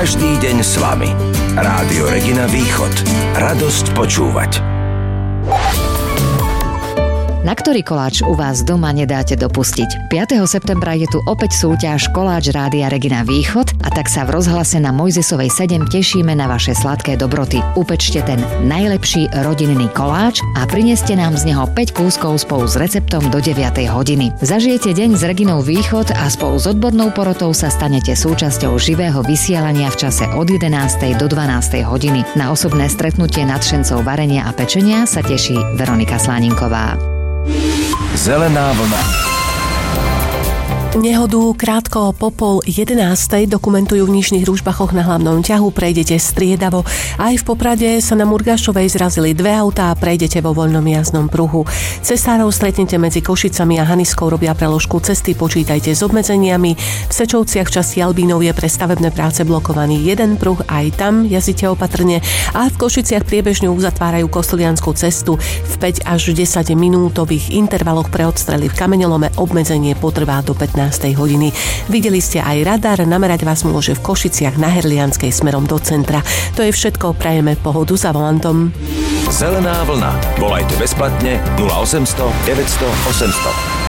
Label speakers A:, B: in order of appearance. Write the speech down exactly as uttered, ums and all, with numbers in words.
A: Každý deň s vami. Rádio Regina Východ. Radosť počúvať.
B: Na ktorý koláč u vás doma nedáte dopustiť? piateho septembra je tu opäť súťaž Koláč Rádia Regina Východ a tak sa v rozhlase na Mojzesovej sedem tešíme na vaše sladké dobroty. Upečte ten najlepší rodinný koláč a prineste nám z neho päť kúskov spolu s receptom do deviatej hodiny. Zažijete deň s Reginou Východ a spolu s odbornou porotou sa stanete súčasťou živého vysielania v čase od jedenástej do dvanástej hodiny. Na osobné stretnutie nadšencov varenia a pečenia sa teší Veronika Sláninková.
A: Zelená vlna.
C: Nehodu krátko po pol jedenástej dokumentujú v Nižných Ružbachoch na hlavnom ťahu. Prejdete striedavo. Aj v Poprade sa na Murgášovej zrazili dve autá a prejdete vo voľnom jazdnom pruhu. Cestárov stretnete medzi Košicami a Haniskou, robia preložku cesty, počítajte s obmedzeniami. V Sečovciach v časti Albínov je pre stavebné práce blokovaný jeden pruh, aj tam jazdite opatrne. A v Košiciach priebežne uzatvárajú Kostoliansku cestu v päť až desať minútových intervaloch pre odstrely v Kameňolome. Obmedzenie potrvá do pätnástej hodiny. Videli ste aj radar, namerať vás môže v Košiciach na Herlianskej smerom do centra. To je všetko, prajeme pohodu za volantom.
A: Zelená vlna. Volajte bezplatne nula osemsto deväťsto osemsto.